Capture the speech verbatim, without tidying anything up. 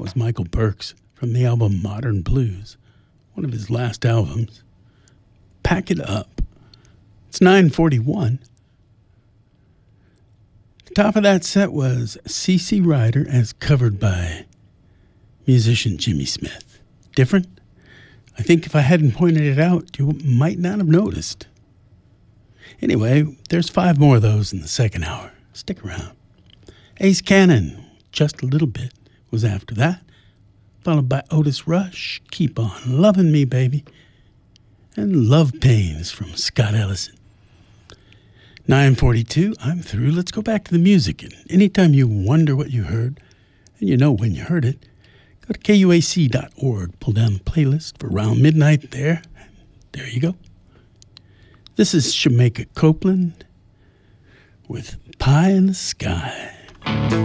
was Michael Burks from the album Modern Blues, one of his last albums. Pack It Up. It's nine forty-one. The top of that set was C C Rider as covered by musician Jimmy Smith. Different? I think if I hadn't pointed it out, you might not have noticed. Anyway, there's five more of those in the second hour. Stick around. Ace Cannon, Just a Little Bit, was after that, followed by Otis Rush, Keep On Loving Me, Baby, and Love Pains from Scott Ellison. nine forty-two, I'm through. Let's go back to the music. And anytime you wonder what you heard, and you know when you heard it, go to K U A C dot org, pull down the playlist for Around Midnight there. There you go. This is Jamaica Copeland with Pie in the Sky.